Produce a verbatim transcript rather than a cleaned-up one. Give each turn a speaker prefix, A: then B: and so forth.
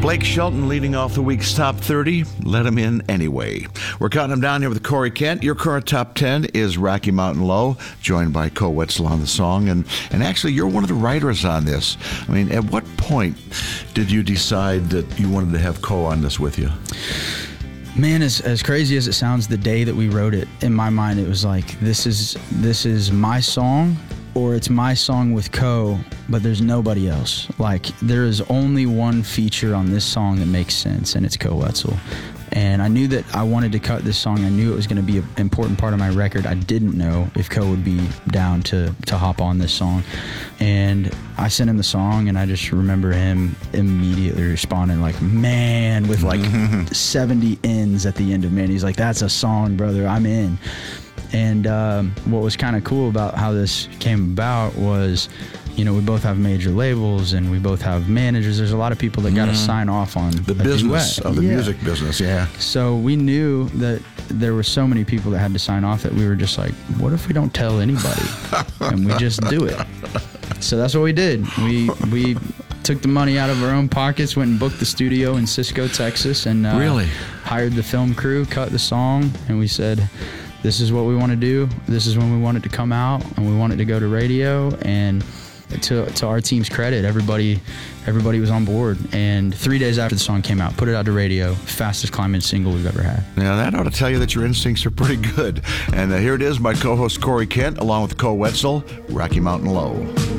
A: Blake Shelton leading off the week's top thirty. Let him in anyway. We're counting him down here with Corey Kent. Your current top ten is Rocky Mountain Low, joined by Co Wetzel on the song. And, and actually, you're one of the writers on this. I mean, at what point did you decide that you wanted to have Co on this with you?
B: Man, as as crazy as it sounds, the day that we wrote it, in my mind, it was like, this is this is my song, or it's my song with Co, but there's nobody else. Like, there is only one feature on this song that makes sense, and it's Co Wetzel. And I knew that I wanted to cut this song. I knew it was going to be an important part of my record. I didn't know if Co would be down to, to hop on this song. And I sent him the song, and I just remember him immediately responding like, man, with like seventy ends at the end of, man. He's like, that's a song, brother. I'm in. And um, what was kind of cool about how this came about was, you know, we both have major labels and we both have managers. There's a lot of people that got to mm. sign off on
A: the business
B: duet.
A: of the
B: yeah.
A: music business. Yeah.
B: So we knew that there were so many people that had to sign off that we were just like, what if we don't tell anybody and we just do it? So that's what we did. We we took the money out of our own pockets, went and booked the studio in Cisco, Texas, and uh,
A: really
B: hired the film crew, cut the song, and we said, this is what we want to do. This is when we want it to come out, and we want it to go to radio. And to to our team's credit, everybody everybody was on board. And three days after the song came out, put it out to radio, fastest climbing single we've ever had.
A: Now, that ought to tell you that your instincts are pretty good. And uh, here it is, my co-host Corey Kent, along with Co Wetzel, Rocky Mountain Low.